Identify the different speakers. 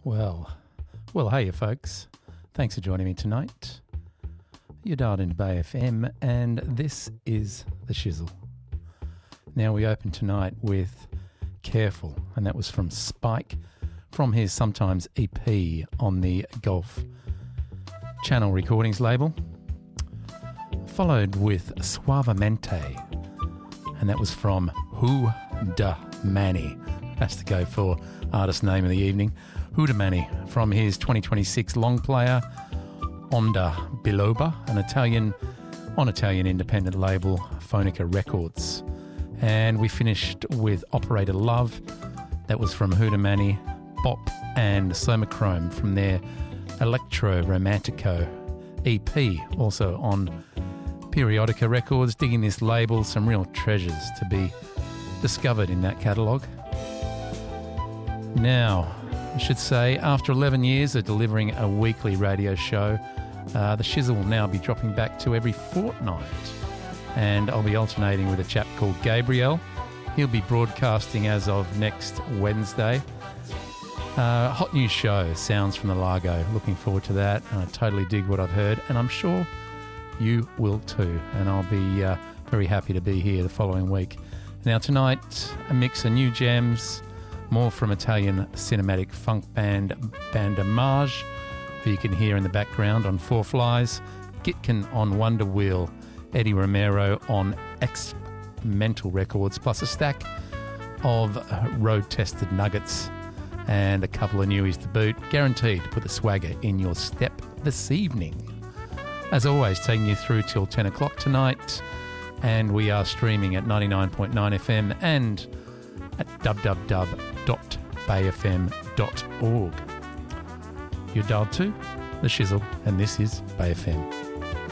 Speaker 1: Well, hey, you folks. Thanks for joining me tonight. You're dialed into Bay FM, and this is The Shizzle. Now, we open tonight with Careful, and that was from Spike, from his Sometimes EP on the Golf Channel Recordings label. Followed with Suavemente, and that was from Who Da Manny. That's to go for artist name of the evening. Huda Manny, from his 2026 long player Onda Biloba, an Italian independent label, Phonica Records. And we finished with Operator Love. That was from Huda Manny, Bop and Somachrome from their Electro Romantico EP, also on Periodica Records. Digging this label, some real treasures to be discovered in that catalogue. Now, I should say, after 11 years of delivering a weekly radio show, The Shizzle will now be dropping back to every fortnight. And I'll be alternating with a chap called Gabriel. He'll be broadcasting as of next Wednesday. Hot new show, Sounds from the Largo. Looking forward to that. I totally dig what I've heard, and I'm sure you will too. And I'll be very happy to be here the following week. Now tonight, a mix of new gems, more from Italian cinematic funk band Bandamage, who you can hear in the background on Four Flies, Gitkin on Wonder Wheel, Eddie Romero on Mental Records, plus a stack of road-tested nuggets and a couple of newies to boot, guaranteed to put the swagger in your step this evening. As always, taking you through till 10 o'clock tonight, and we are streaming at 99.9 FM and at www.bayfm.org. You're dialed to The Shizzle, and this is Bay FM.